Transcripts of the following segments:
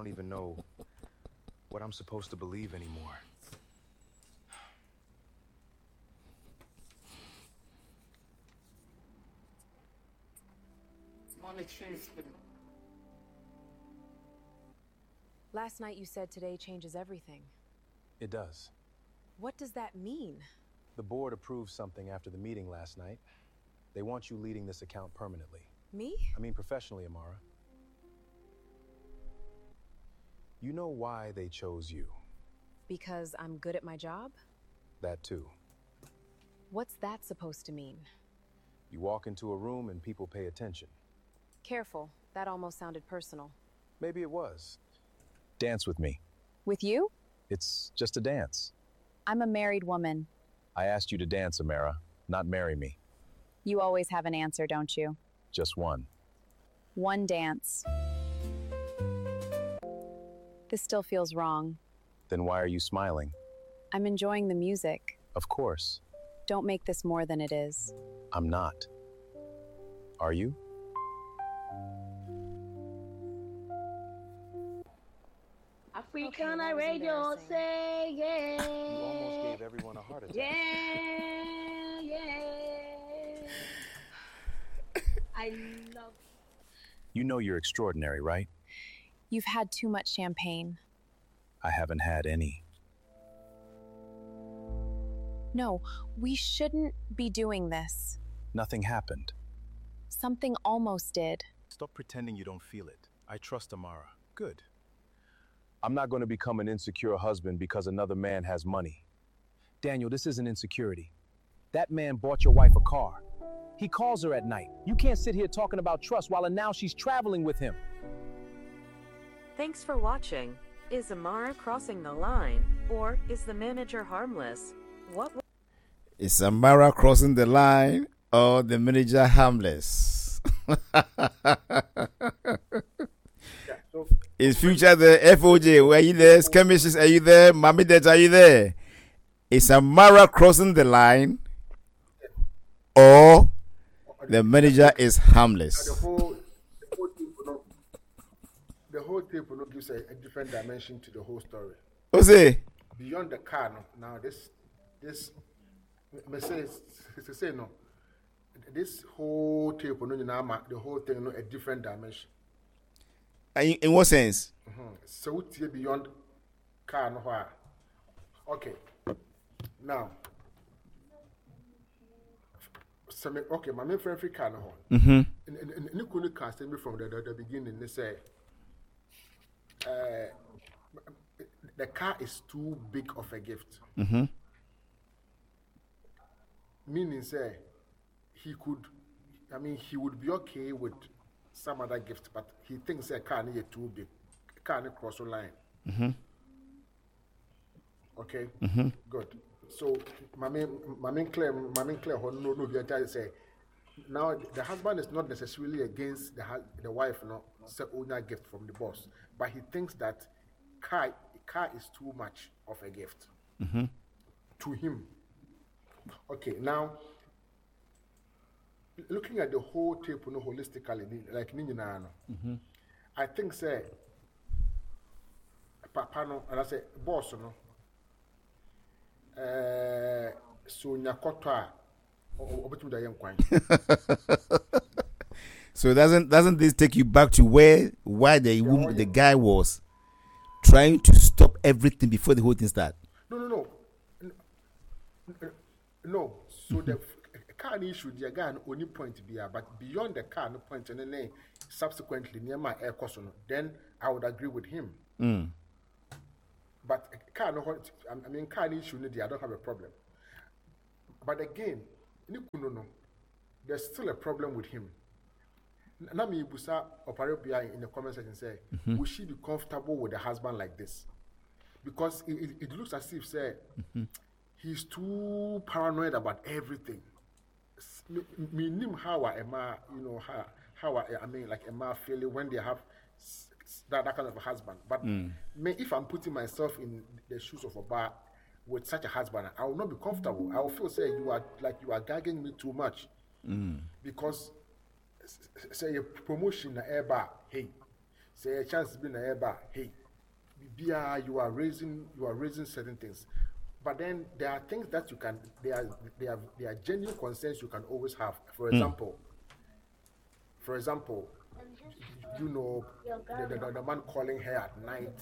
don't even know what I'm supposed to believe anymore. Last night you said today changes everything. It does. What does that mean? The board approved something after the meeting last night. They want you leading this account permanently. Me? I mean professionally, Amara. You know why they chose you? Because I'm good at my job? That too. What's that supposed to mean? You walk into a room and people pay attention. Careful, that almost sounded personal. Maybe it was. Dance with me. With you? It's just a dance. I'm a married woman. I asked you to dance, Amara, not marry me. You always have an answer, don't you? Just one. One dance. This still feels wrong. Then why are you smiling? I'm enjoying the music. Of course. Don't make this more than it is. I'm not. Are you? Africana Radio, say yeah. You almost gave everyone a heart attack. Yeah. I love. You know you're extraordinary, right? You've had too much champagne. I haven't had any. No, we shouldn't be doing this. Nothing happened. Something almost did. Stop pretending you don't feel it. I trust Amara. Good. I'm not going to become an insecure husband because another man has money. Daniel, this isn't insecurity. That man bought your wife a car. He calls her at night. You can't sit here talking about trust while now she's traveling with him. Thanks for watching. Is Amara crossing the line, or is the manager harmless? Is Amara crossing the line, or the manager harmless? Is Future the FOJ? Were you there? Chemist, are you there? Mami Det, are you there? Is Amara crossing the line, or the manager is harmless? The whole tape will give a different dimension to the whole story. What's it? Beyond the car, now this say no. This whole tape will the whole thing a different dimension. In what sense? So it's beyond car no why. Okay. Now. Okay, my main friend free car no. And you couldn't cast me from the beginning. They say the car is too big of a gift. Meaning, say, he would be okay with some other gift, but he thinks a car is too big. Car cross the line. Okay? Good. So, my main Claire, no, say, now the husband is not necessarily against the wife, no, say, owner gift from the boss, but he thinks that car is too much of a gift to him. Okay, now looking at the whole tape, holistically, like Ninja, I think say Papa no, and I say boss no, so nyakotwa obetu da yenkwan. So doesn't this take you back to why the guy was trying to stop everything before the whole thing started? No. So the car issue, the guy only point be but beyond the car no point and then subsequently near my air cost, then I would agree with him. But car no, I mean car issue, I don't have a problem. But again, no, there's still a problem with him. Nami Busa Oparobia in the comment section say, would she be comfortable with a husband like this? Because it looks as if say he's too paranoid about everything. Meaning how Emma, I mean like Emma feeling when they have that kind of a husband. But if I'm putting myself in the shoes of a bar with such a husband, I will not be comfortable. I will feel say you are gagging me too much. Because say a promotion na air bar, hey, say a chance be na hey, you are raising certain things. But then there are things that you can, there are genuine concerns you can always have. For example, you know, the man calling her at night,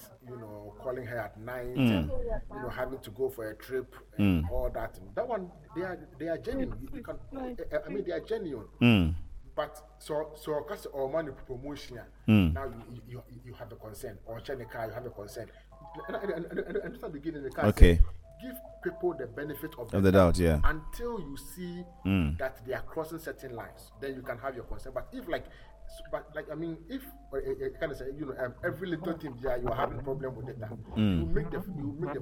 and, having to go for a trip and all that. That one, they are genuine. You can, I mean, they are genuine. But so because or money promotion, now you have a concern, or Chenica, you have a concern. And just at the beginning, the car said, give people the benefit of the doubt, yeah, until you see that they are crossing certain lines. Then you can have your concern. But if I mean, if kind of say, every little thing you are having problem with it, you make the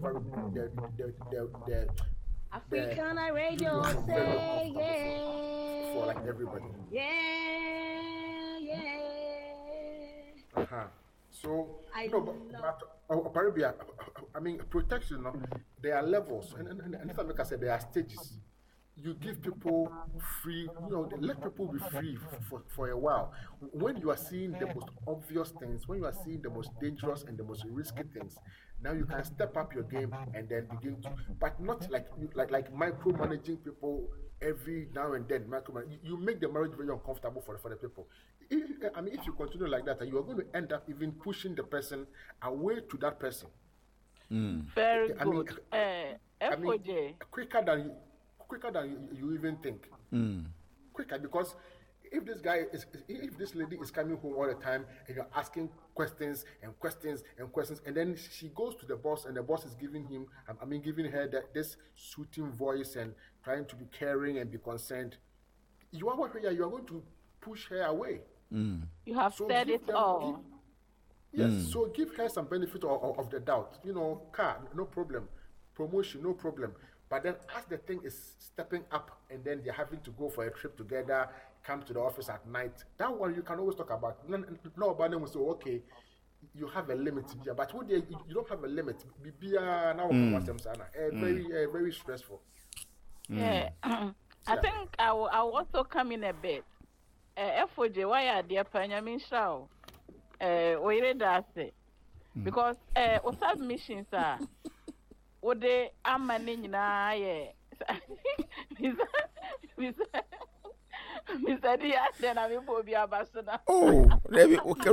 Africana radio say yeah for like everybody. Yeah. So I mean, protection. There are levels, and like I said, there are stages. You give people free, let people be free for a while. When you are seeing the most obvious things, when you are seeing the most dangerous and the most risky things, now you can step up your game and then begin to, but not like micromanaging people every now and then. You make the marriage very uncomfortable for the people. If you continue like that, you are going to end up even pushing the person away to that person. Very good. Quicker than you even think. Quicker, because if this lady is coming home all the time and you're asking questions, and then she goes to the boss and the boss is giving her this soothing voice and trying to be caring and be concerned, you are going to push her away. You have said it all. So give her some benefit of the doubt. Car, no problem. Promotion, no problem. But then as the thing is stepping up and then they're having to go for a trip together, come to the office at night, that one you can always talk about. No, but then we say, okay, you have a limit, but you don't have a limit. Very stressful. Yeah. I think I will also come in a bit. FOJ, why are there Panyamin Shao? We read that because submissions are. What they are managing now, Mr. Diaz, then I will be a bastard. Oh, let me okay.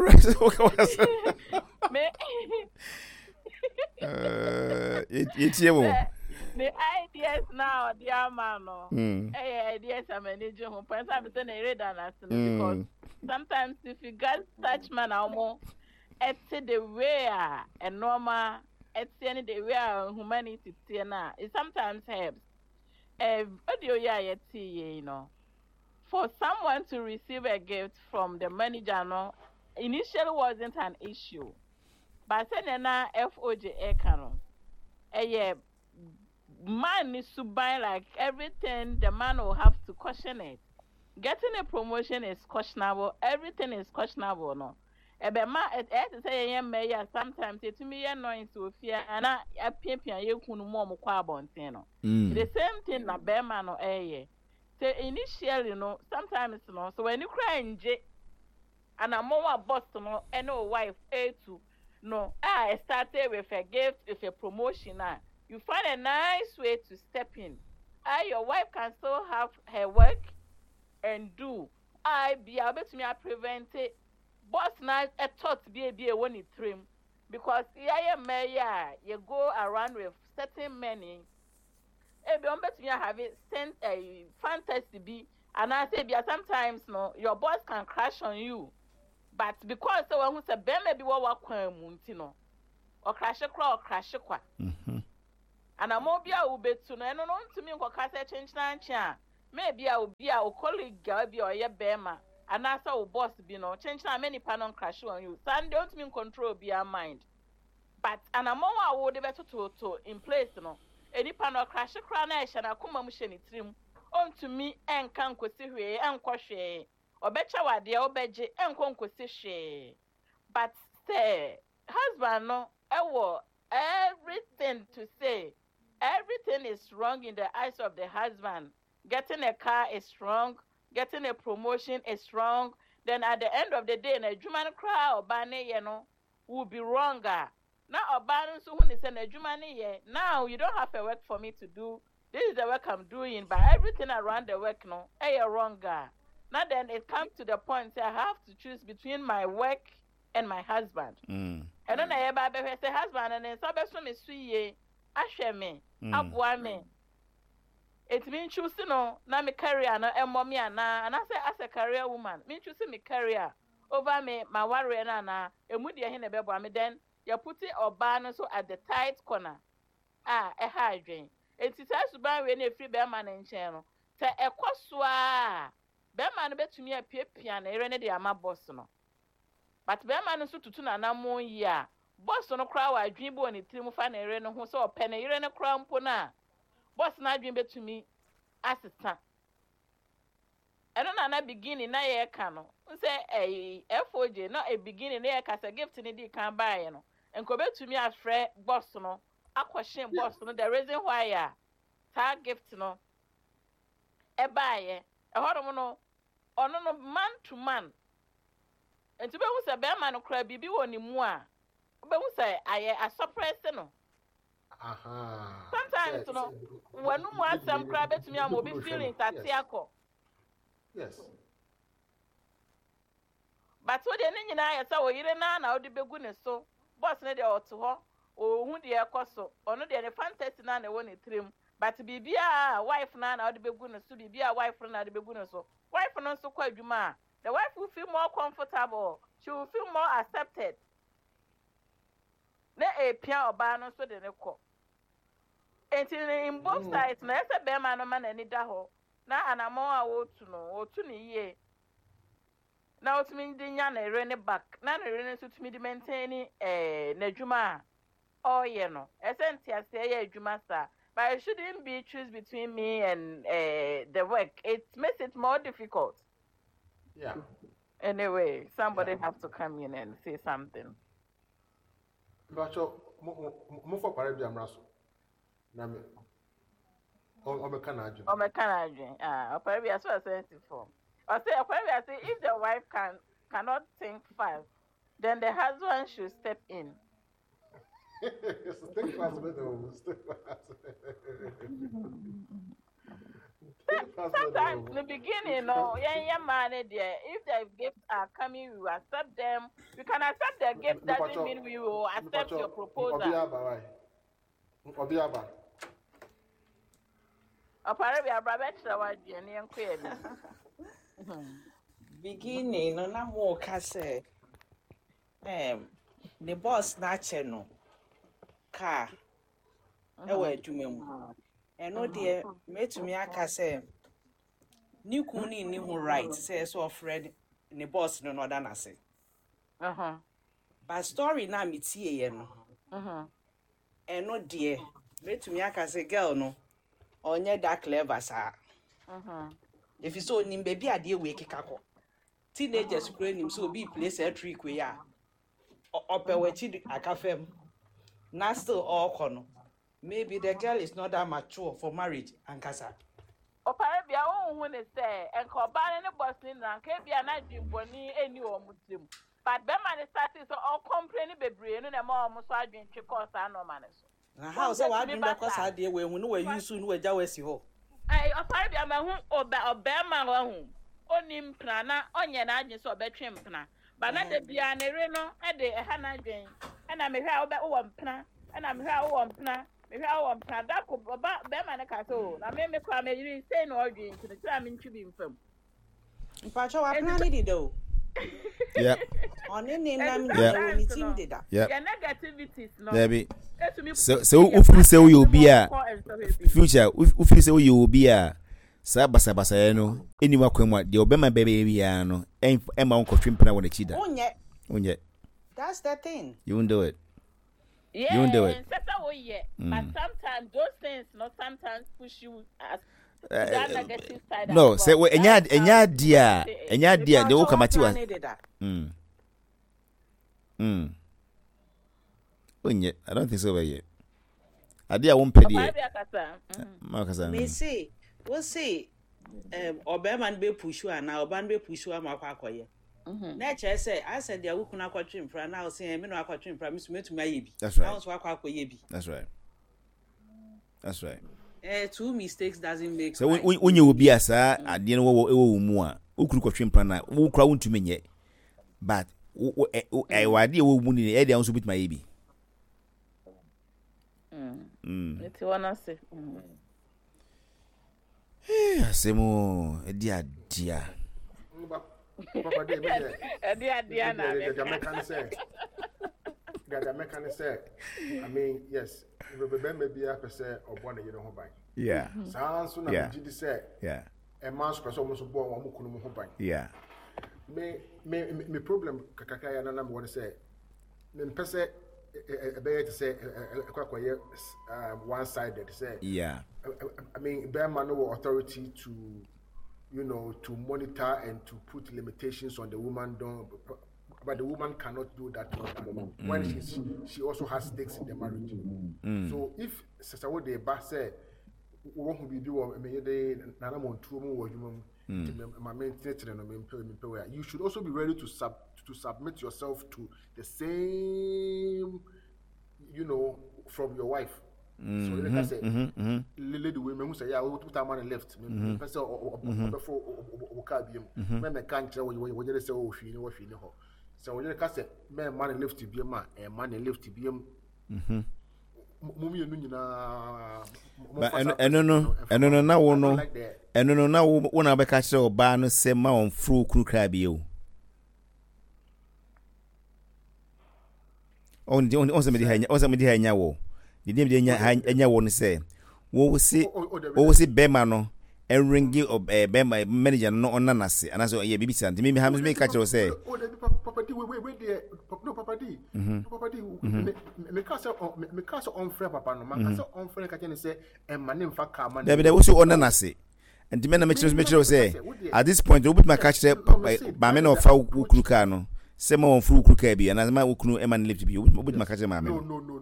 It's the ideas now, dear man. Ideas are managing who perhaps I'm saying a read because sometimes if you got such man or more, it's the way a normal. It's the way humanity it sometimes helps. For someone to receive a gift from the manager, initially wasn't an issue. But then now FOJ canon. Man needs to buy like everything. The man will have to question it. Getting a promotion is questionable. Everything is questionable, no. Sometimes it's me annoying to fear and I appear you more quabon. The same thing na Bema no so initially, sometimes so when you cry in J and I'm more boss and no wife I started with a gift, with a promotion. You find a nice way to step in. Your wife can still have her work and do. I be able to prevent it. Boss now a thought be a one it trim because you go around with certain many. You have it sent a fantasy be and I say sometimes your boss can crash on you, but because someone who's a ben maybe what or crash a crow or crash a qua. And a mobile will be to no to me what can change maybe I will be our colleague Gabi or your Bema. And that's our boss be change now many panel crash on you. So don't mean control be our mind. But and a more I would better to in place any panel crash a crash and I come musheni trim on to me and can't see and quashe or betcha what the old bedge and conquest. But say husband everything to say everything is wrong in the eyes of the husband. Getting a car is wrong. Getting a promotion is wrong. then at the end of the day, na juma no cry or bane ye no will be wronger. Now oban so when say na juma ye, now you don't have a work for me to do. This is the work I'm doing, but everything around the work no, wronger. Now then it comes to the point I have to choose between my work and my husband. And then I say husband and then so me suye, ahwe me, aboa me. It means choosing no, na me career no e mommy ana, and I say as a career woman, me choosing me career over me my worry na emu de he na be boa me then you put it oba no so at the tight corner. E ha adwen. Enti say suban we na free be man nchen no. Te ekoso a be man no betumi apiapia na ere ne de ama boss no. But be man no so tutu na namo yi a boss no kra wa adwen bo ni tirim fa na ere no ho so ope na ere ne kra mpo na boss na adwen betumi asesa. Eno na beginning na ye ka no. Say FOJ na a beginning na ye ka say gift ni di kan buy no. Enko betumi afre boss no. Akwashin boss no the reason why ta gift no e buy horom no ono no man to man. Enti be hu say be man no kra bibi woni mu a be hu say aye a surprise no. Sometimes no when no more some cry betumi am obi feeling tatiako. Yes. But what the nyina ya say wo yire na odi begu ne so boss ne de oto ho o hu de ekoso ono de ne fantasy na woni trim but bibia wife na odi begu ne so bibia wife na de begu ne so wife no so kwa adwuma the wife will feel more comfortable, she will feel more accepted. Na pia oba no so de ne ko in both sides na ese be ma no ma na ni da ho na anamo a wotu ne ye na otumi di nya na ere ne back na ere ne so tumi di maintain na adwuma ye no essence ase ye adwuma sa but it shouldn't be choose between me and the work. It makes it more difficult. Yeah. Anyway, somebody have to come in and say something. But mo for pare bi amra so na me o me kana adwin pare bi so sensitive for I say if the wife cannot think fast, then the husband should step in. Think fast, Sometimes in the beginning, man, if the gifts are coming, we will accept them. We can accept the gift, doesn't mean we will accept your proposal. Beginning, no more case. The boss nature no car. Ewe jumemu. Eno de metumi aka say ni kuni ni hu right say so friend ni boss no no na say. But story na me tie ye no. Eno de metumi aka say girl no onye that clever sa. If you so nim baby ade we kikako. Teenagers kura nim so be place a trick we ya. Opewechi akafem. Na still all kono. Maybe the girl is not that mature for marriage and casa. Oparabia won say and combine the boss in and kebia na jimboni any or muslim. But Beman started so all complaining bebre no more almost adwin chikos and no manners. Na how so what because I dey we no we use no we jawesi ho. Oparabia ma hu Beman hu. Onim plan na onye na adwin so obetwe mpna. But na de bia na re no e de ha na adwin. E na me hwa obe wo mpna. E na me hwa wo mpna. Me hwa wo mpna da ko Beman na ka so. Na me kwa me yiri say no adwin to the time ntwi mfam. Mpacho wa plan ni do. Yeah. On any name ni team did that. Yeah. Negativities no. Baby. So if you say you will be a future, if you say you will be a Sabasa no, anyone come the Obama baby no, Emma Uncle Trimpana when a cheetah. Unye. That's the thing. You won't do it. Yeah, you won't do it. But sometimes those things not sometimes push you as that negative side. No, say enya dia they will come at you. Unye, I don't think so yet. Adia won't pay the Me say, we'll say Oberman be push you and now Oban be push you and Maquacoye. na che say I said they will kuna kwatwe mpra na say me no akwatwe mpra me sumetu ayebi that's right now so akwa yebi that's right two mistakes doesn't make so when you will be asa ade no wo mu a okuru kwatwe mpra na wo kura wontumi nye but wade wo mu ni e dey also bit my yebi it's one say asemo edi adia Papa dey me adia na the mechanic say I mean yes remember be a person obo na yero ho ban yeah so na gidi say yeah e man so person so bo won mo kunu mo ho ban yeah me problem kakaka ya na me won say me pese e be to say kwakoye one sided say yeah I mean bear man no authority to to monitor and to put limitations on the woman but the woman cannot do that when she also has stakes in the marriage. So if Sasawo de ba say wo hu bibi wo me de nana montuo mu wo dwuma mu ma me tetere no me mpe you should also be ready to submit yourself to the same from your wife. So like I say lady we me say we put our man left me person before o ka biem me kan kire wo nyere say o hwi ni wo hwi ni ho so we like I say me man left biem a e man left biem mummy nu nyina eno na wo no eno na wo na be ka kire oba no se ma on fru kru kra bie o on se me di hanya wo the name de anya won say wo si bema no enringi bema manager no onanase anaso ye bibi sant me ha me ka kire say papa di we dey no papa di me ka say on frère papa no man ka say on frère ka kire say e mane mfa ka man there wo si onanase and me na me kire say at this point we put my catch say ba me no fa ukuru ka no say ma on fru ukuru ka bi na ma ukuru e man lift bi we put my catch say ma me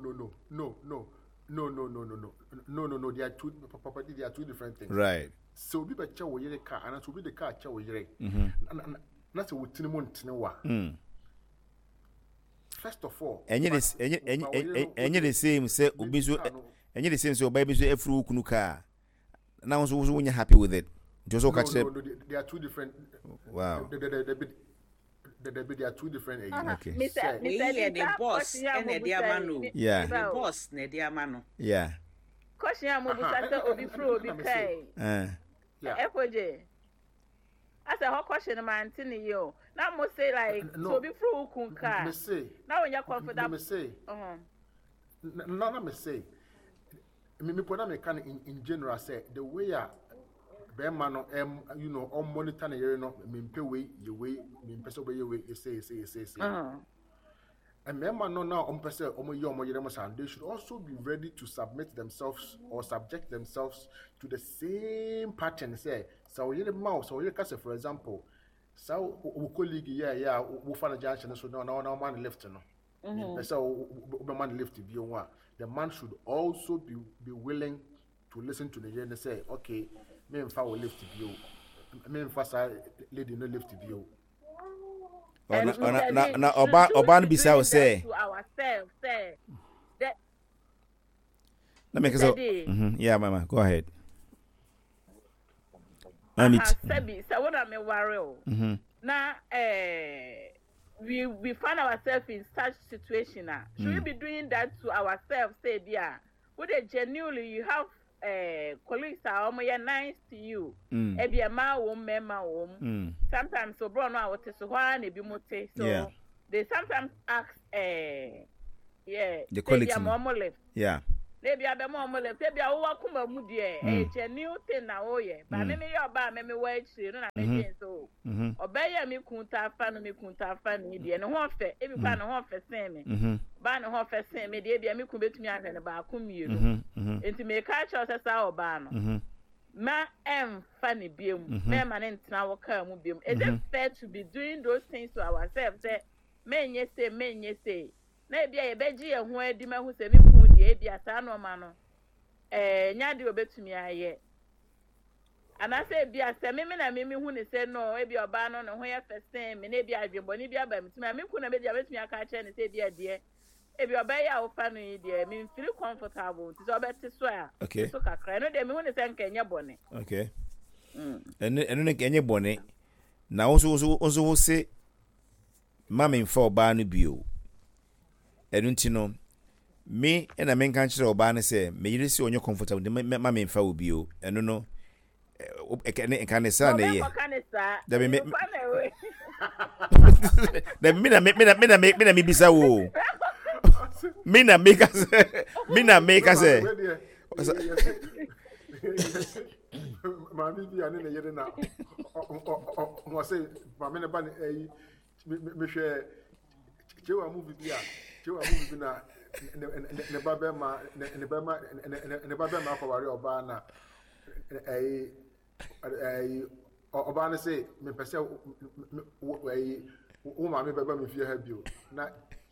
No. They are two. Papa, they are two different things. Right. So we be chawo yere car, and so we the car chawo yere. Na se wotini mo ntini wa. First of all, enye the same say obiso enye the same say oba biso efru kunu car. Now so wonya happy with it. Just so catch them. No, they are two different. Wow. They are two different okay. Mr. the boss and the diamano. Yeah. The boss ne diamano. Yeah. Question mo busata obi fro obi kai. Efoje. Asa ho question man tin yo. Na mo say like so obi fro ukun ka. Me say. Na when you comfortable. Me say. No me say. Me put na me can in general say the way be man no on monitor na yere no me mpe we ye we me mpe so be ye we say and me man no now on person omo ye omo yere mo san they should also be ready to submit themselves or subject themselves to the same pattern say so yere mouse or yere case for example so we colleague we find a junction so no man left no so man left be one the man should also be willing to listen to the yere and say okay me mfa will lift you me mfa sa lady no lift you na oba no bisa o say to ourselves say that let me so yeah mama go ahead sabi so what am worry o na we find ourselves in such situation should we be doing that to ourselves say dear would genuinely you have colleagues are nice to you. Ebi ama wom mema wom. Sometimes so bro no a wote so hwa na ebi mote. So they sometimes ask the colleagues. Yeah. Maybe I be more left. Maybe I will come a moody. A new thing now. Oh yeah. But maybe you are maybe wait. No, na me so. Obey me kunta fan me kunta fan me. And one fair. Every fan one fair same. Ban one fair same. Maybe me could bet me and ba kum you. Into me catch us as our ban. Ma funny beam. Me man in now come beam. Is it fair to be doing those things to ourselves? Say, men yes say. Maybe a beji a who di ma who say me kun di e bia sa no ma no nya de obetumi aye And I say, be a semi na mimi who say no, maybe a ban on where first time, maybe I dream, Bonnie, be a bam. I mean, couldn't be a me a catch and say, dear, dear. If you obey our family, dear, mean feel comfortable. It's all better swear. Okay. So, I know they want to send Kenya Bonnie. Okay. And then Kenya Bonnie. Now also say, Mammy for Barney Bew. And don't you know, me and a man can't show Barney say, may you see on your comfortable, the mammy for Bew, and no, no. Can I say, that we make the mina me bisa wo mina make us say mami bi ane na yere na o say mami na ba me hwe chewa movie bi na ne ba be ma ko wari oba na oba na say me pese wo mami be ba me fie ha bio na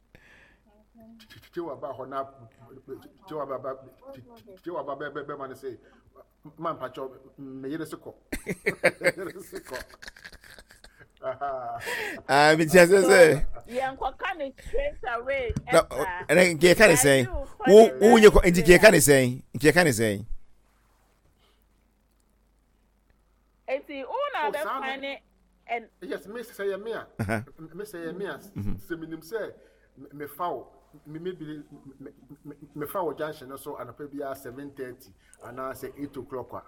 chewa ba ho na chewa ba be man say man pacho me yere seko me just say yeah ko kan straight away and then get can say who you indicate can say enti una be find and yes me say me say minim say me foul me foul junction so anapa bia 7:30 and I say 8 o'clock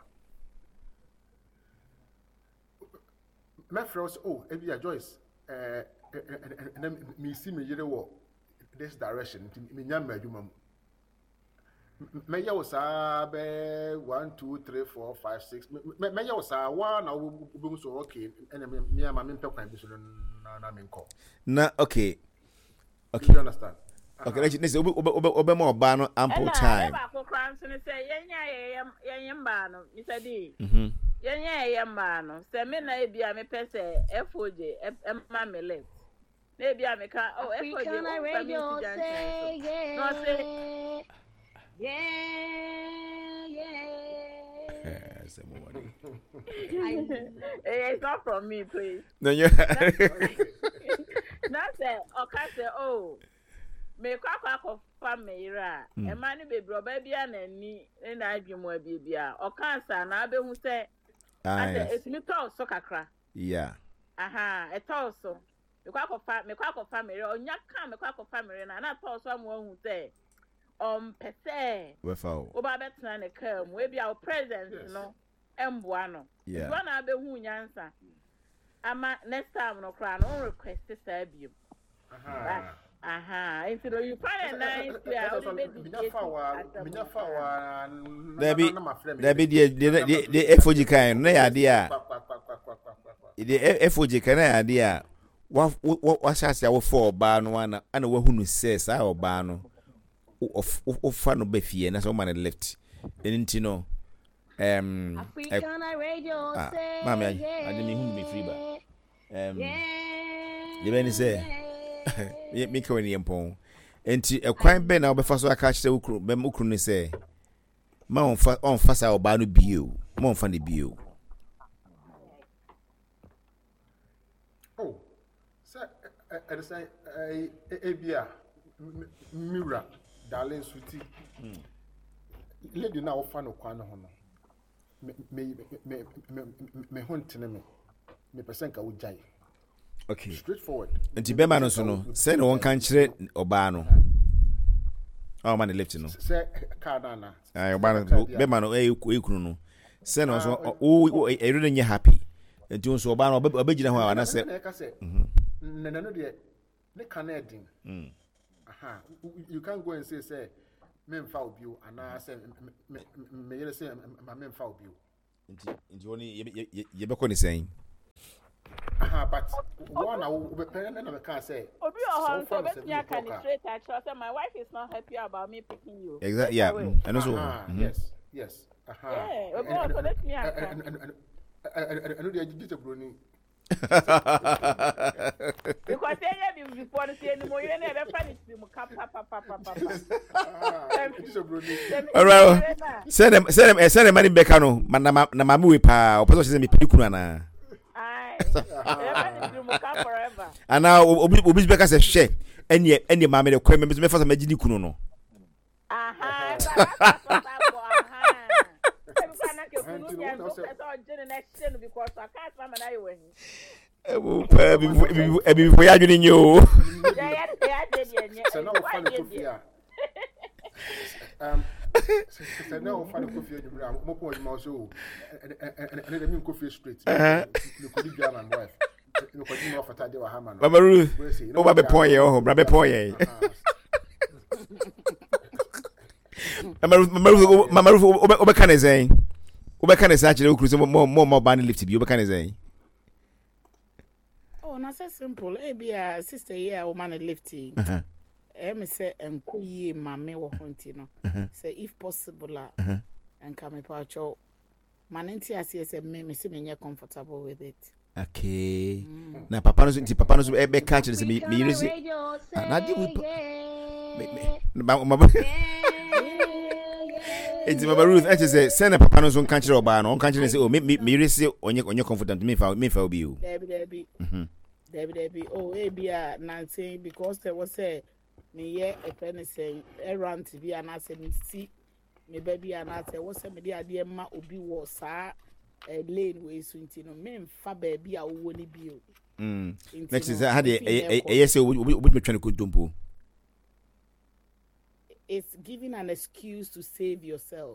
my friends ebia Joyce and me see me yere wo this direction me nyam adwuma me ya wo sa be 1 2 3 4 5 6 me ya wo sa one na wo be so okay and me am me pekwan bi so na me nko na okay you understand okay let's obe mo ba no ample time ba ko kran so say yenya ba no mi say di yenya ba no say me na ebia me pese FOJ ma me left na ebia me ka FOJ radio say no say it's not from me, please. No, you. That's it. Okay, say, me kwa family ra. E mani be bro baby anani na adwemo abibia. Okansa na abe hu say it's me talk so kakra. Yeah. E talk so. Me kwa family onya kan me kwa family na talk so am hu say pese we foul oba betna ne kam we bia our presence no emboa no yeah so na be hu nyansa ama next time no kra no request say biom into the you find a nice there be the FOG kind na ya dia the FOG kind na ya dia wa shase ya wo for ba no ana wa hunu say sa oba no of no be fie na so man left enti no Africana radio say mama I didn't hu me free ba the ben say me ko ni empon enti ekwan be na obefa so aka kire ukru be ukru ni say ma on fa sa oba no bio ma on fa ne bio say I say ebia Mira darling sweetie lady na ofa no kwa no ho no me huntene me person ka wo jai okay straightforward enti be ma no so no say no won kan kire oba no man left no say ka na oba no be ma no ekunu no say no so o really nye happy enti on so oba no obegina ho ana say nana no de ne kana edin you can't go and say men foul you and I say me you say my men foul you nti oni ye be ko ni saying but one I will be pen and I can say obi o so bet me can straight actually say my wife is not happy about me picking you exactly yeah and also yes yeah obi o so let me I know they did a brony Because they have before the same more, you never find it. All right. Send them money back. No, na mamu we pa. Opeso say me pikunu na. Forever. And now obi back as a share. Any mama de kwem me first me gidi kunu no. Before you didn't know. So now find coffee. So now find coffee. Mo point my show. And let me coffee straight. You could be my wife. You could be off at the Hammer. Mama Ruth. Oh, be point oh, be point. Mama Ruth, obe kan say. Obe kan say actually cruise more band lift bi obe kan say. Oh, na so simple. E be a sister here woman lifting. Me say enko yi mame wo honti no. Say if possible and come pa cho. Manenti ase say me say me comfortable with it. Okay. Na papa no be catch say me use. Na di we mama It's Mama Ruth. I just say send a papa no so country or bar no country say oh me receive onye confident me for be you. Debbie. Debbie. Oh, ebia Nancy because there was a me here a penny saying around to be an answer me see me baby and I say what's a media dear ma obi was sa a lane way so intino me fa baby a woni bio. Next is had a yes we trying to go dumpo. It's giving an excuse to save yourself.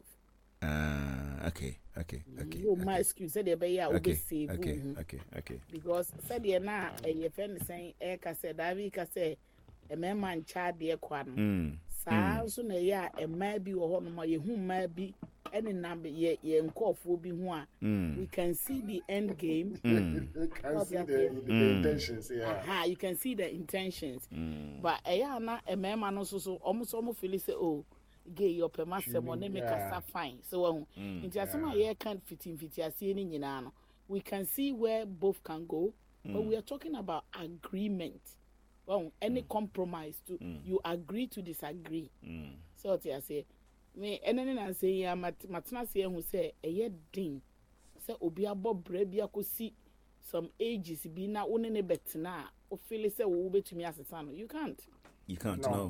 Okay. You my excuse said be save. Okay. Because said you na your friend saying said David say a man child dear kwan. So na ya a maybe or no you whom maybe any number ye will be one. We can see the end game. You can see the intentions, you can see the intentions. But a man also almost feel say, oh, gay your permaster money make us fine. So into some can't fit as any we can see where both can go, but we are talking about agreement. Well, any compromise to you agree to disagree. So I say me enene na say ya matna say who say eye din say obi abo bra bi akosi some ages bi na woni ne betena o feel say wo betumi asesa no you can't no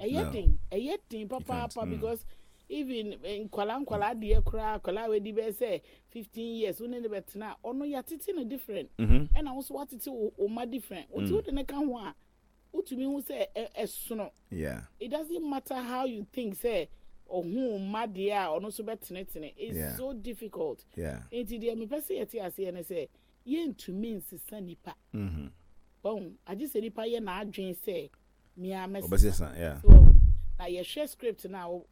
eye din papa because even in kwala de kwala we di be say 15 years woni ne betena ono ya titi no different and also what it o ma different what you dey kan ho a utumi who say esono it doesn't matter how you think say or whom madia or no so betting it's so difficult. It's the me person yet and say yen to mean sister nipa. Bon, I just say nipa yen na adwen say me a message. So now you share script now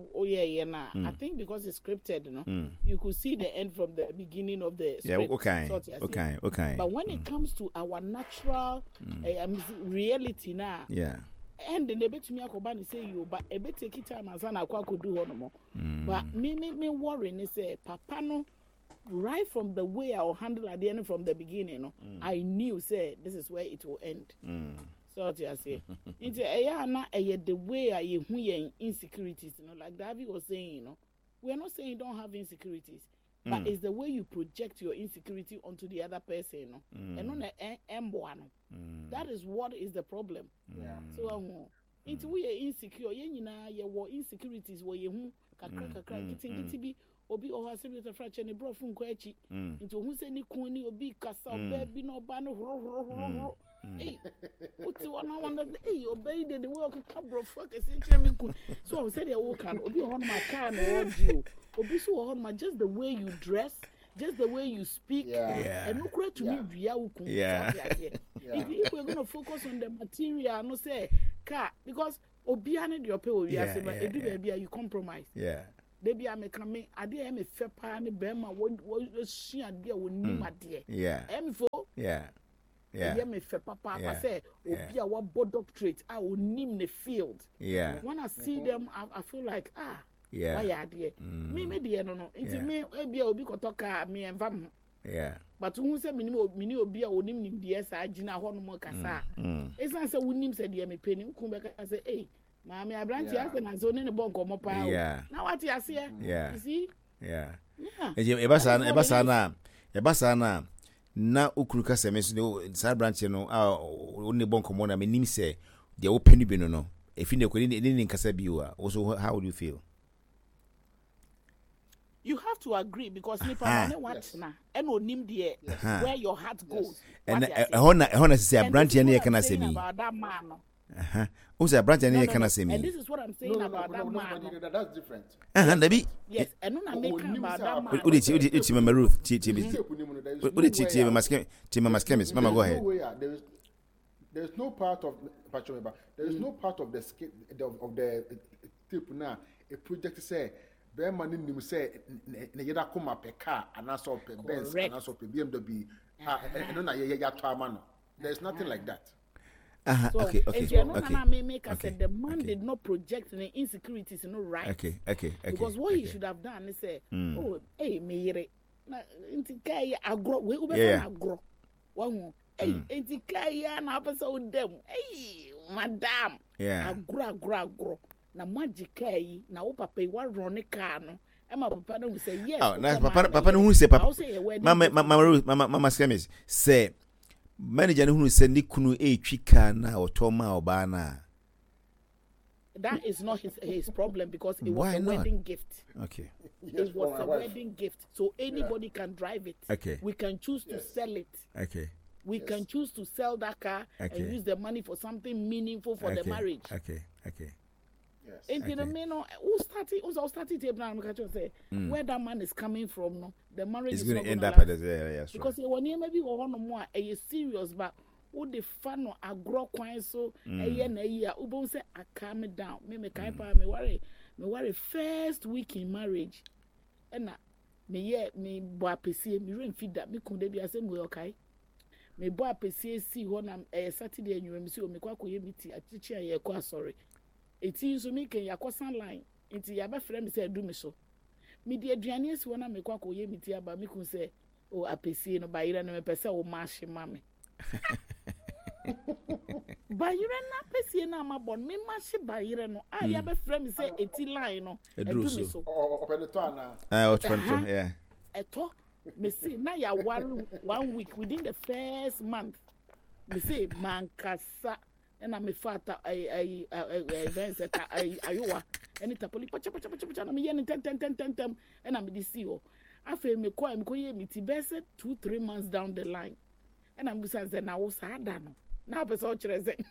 na. I think because it's scripted, you know, you could see the end from the beginning of the script. Okay. But when it comes to our natural reality now, and then they bet me akobani say you but e bet take time as na akwa do ho no mo but me worry ni say papa no right from the way I will handle at the end from the beginning no I knew say this is where it will end so what you say into na the way I hu yen insecurities you know like David was saying you know we are not saying you don't have insecurities but it's the way you project your insecurity onto the other person, no? And on that is what is the problem. So into we are insecure, insecurities where you can be obi or has a fracture and a bro from Quechi into who say Nikuni or be Cassa baby no banner. Hey, what's the one I wonder? Hey, obey the work of cabro fuck a so I said, I walk on Obi on my car and you. Obi so on my just the way you dress, just the way you speak, and no credit to me. If we're gonna focus on the material, no say car because Obi and your pay will be as baby you compromise. Baby, I make me. I did a fair pan, Bema, what she and dear would name my dear. Yeah, me fe papa say obi a what board doctorate I will name the field. When I see them I feel like why are they? Me dear no. It's me be obi ko talk me and fam Yeah. But who say mini obi a onim nim de sa agina ho no mo kasa. Esan say wonim say de me peni ku be ka say eh maami abranti ase na zone ne bon komo pa. Na what you see? Yeah. You see? Yeah. Ebasa na na ukuru ka se me so sa branch no oni bon komo na me nim say de wo peni bi no efi ne ko ni nkasa bi o also how would you feel? You have to agree because nipa na watch na and onim de where your heart goes. And ehona say branch ne ye kana say me. Who's a branch ne ye kana say me? And this is what I'm saying about that man. That's different. Dabi. Yes, and no na make about that man. Udi Mama Ruth, Udi Mama Chemist. Mama, go ahead. There's no part of the skip of the tip now. A project say bear money nim say na yeda koma pe car and also pe Benz and also pe BMW no na ya to amano. There's nothing like that. So, okay. The man did not project the insecurities, right? Okay. Because what he should have done is say, oh, hey, me yere, na intikaya agro, we agro, one, hey, intikaya na episode them, hey, madam, agro, na magikai, na papa wa run car no. Emma papa no say yes. Oh, na papa no say papa. Mama Skemis say. Manager who send ni kunu twika na otoma obana. That is not his problem because it was a wedding gift. Okay. It was a wedding gift. So anybody can drive it. Okay. We can choose to sell it. Okay. We can choose to sell that car and use the money for something meaningful for the marriage. Okay. And you know, who started to say where that man is coming from, no, the marriage is going to end up at the because when you maybe one more a serious, but who the fun or agro coin so a year, who say I calm it down, me worry first week in marriage, and me boy PC me rain feed that me could be as okay. Me boy PC see when I'm a Saturday and you see me kwa meeting a teacher ye kwa sorry. It is so me can yakosan line. It's ya be friend say do me so. Me the aduane esi wona me kwa koye miti aba me kun say o apesi no ba ira no me pese o mashi mame. Ba ira na apesi na ma bon me mashi ba ira no. Ah ya be friend say eti line no. Do me so. Open the door na. Yeah. Eto me say na ya 1 week within the first month. Me say mankasa and I'm a fata I events at Iowa and it's a police pacha and I'm yen 10 and I'm the CEO. I feel me kwa mkoye miti best 2-3 months down the line. And I'm saying na wo sa dano. Na be so chere say.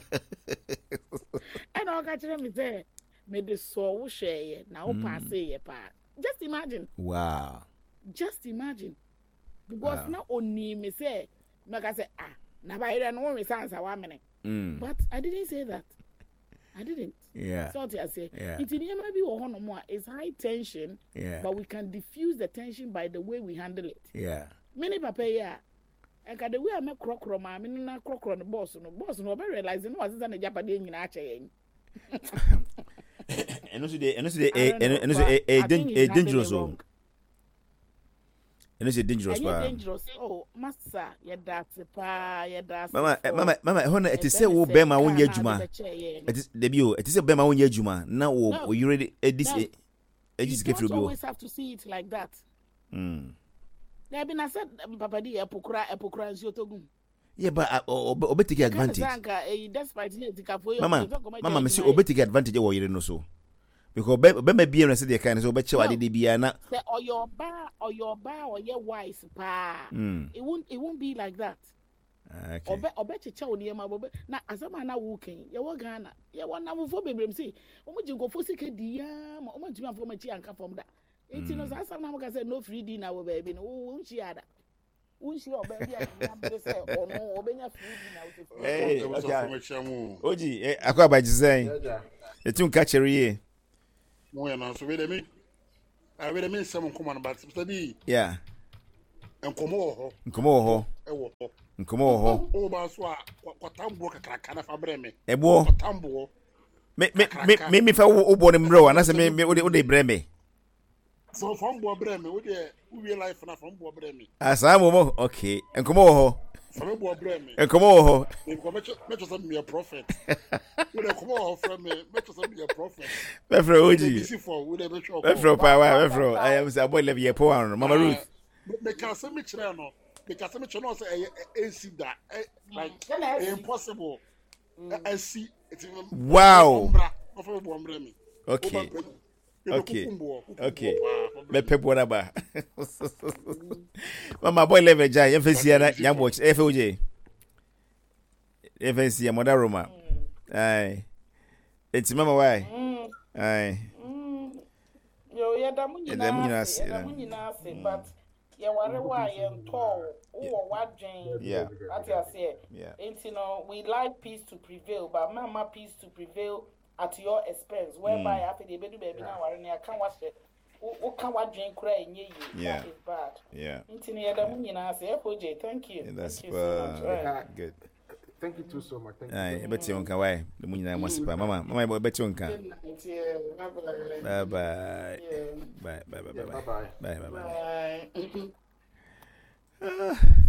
And I got me say me the so wo share na wo pass ye pa. Just imagine. Wow. Just imagine. Because now oni me say make say na ba ira no me sansa wa mene. But I didn't say that. I didn't. Yeah. So I say, it maybe it's high tension, but we can diffuse the tension by the way we handle it. Yeah. Many papa, and the way I make croc I mean, not croc on the boss, no, but realizing what's in the Japanese in Ache. And also, a dangerous zone. And it's dangerous. Dangerous. Oh, master, that's Mama, it is say wo be ma won yadwuma. It is debut. It is say be ma won yadwuma. Now you ready this you don't always have to see it like that. There been I said papa di epokura nsiotogum. Yeah, but obetake advantage. Despite Mama, me say obetake advantage wo yire no so. Because be be na say dey kind so be che wade dey bia na say or your bar or your wise pa it won't be like that. Okay. Obe cheche oni ma bobe na asama na woken ye wo Ghana ye wo na wo fo bebrem say omo jinko fo sike di ya ma omo timi afo ma chi anka fom da enti no sa asama na mo ka say no free di na wo baby no wo nchi ada unshi obe bia na be say ono obenya free di na wo hey okay oji akwa ba jisen etun ka chere ye mo ya na so we de me some command but study yeah nkomo ho ewo nkomo ho o ba so a kwatambo kakaka na fa breme ebo kwatambo me fa wo bo ne mro na se me o de breme So from Bobreme, we life na from Bobreme. Asa momo, okay. Enkomo ho. From Bobreme. Enkomo ho. Make us be a prophet. We dey come ho from me, make us be a prophet. Befro Oji. We dey make sure. Befro power, befro. I am say boy level ye po an Mama Ruth. Because me chere no. Because me chere no say AC that like impossible. I see it. Wow. Okay. Okay. Okay. Me pep whatever. Mama boy level jai. Emphasize na young watch. FOJ. FNC Mother Roma. Aye. It's mama why? Aye. Yo, yeah, damunyina se, but yeah, whatever you tall, what Jane, yeah, that's what I say. Yeah. And you know, we like peace to prevail, but mama peace to prevail at your expense. Whereby after the baby now, I can't watch it. Who can't watch Jane cry in ye? Yeah. That is bad. Yeah. Into yeah, damunyina se, FOJ, thank you. Yeah, that's thank you so much. Right. Good. Thank you too so much. Thank you. Aye, bet you on why the money must pa mama bet you on ka. Bye bye. Bye bye bye bye. Bye bye. Bye bye bye. Bye.